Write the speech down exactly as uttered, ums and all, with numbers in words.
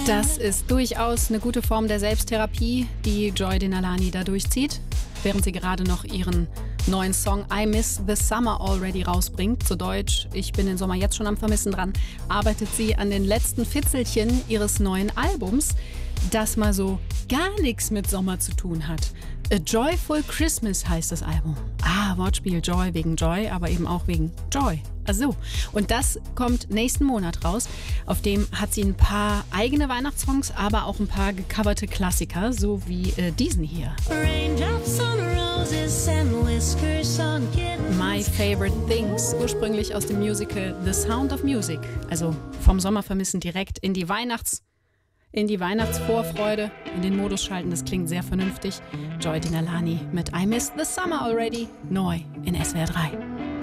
Das ist durchaus eine gute Form der Selbsttherapie, die Joy Denalani da durchzieht, während sie gerade noch ihren neuen Song I Miss the Summer Already rausbringt. Zu Deutsch, ich bin den Sommer jetzt schon am Vermissen dran, arbeitet sie an den letzten Fitzelchen ihres neuen Albums, das mal so gar nichts mit Sommer zu tun hat. A Joyful Christmas heißt das Album. Ah, Wortspiel, Joy wegen Joy, aber eben auch wegen Joy. Also, und das kommt nächsten Monat raus. Auf dem hat sie ein paar eigene Weihnachtssongs, aber auch ein paar gecoverte Klassiker, so wie äh, diesen hier. My Favorite Things, ursprünglich aus dem Musical The Sound of Music. Also vom Sommervermissen direkt in die Weihnachts- in die Weihnachtsvorfreude, in den Modus schalten, das klingt sehr vernünftig. Joy Denalani mit I Miss the Summer Already, neu in S W R drei.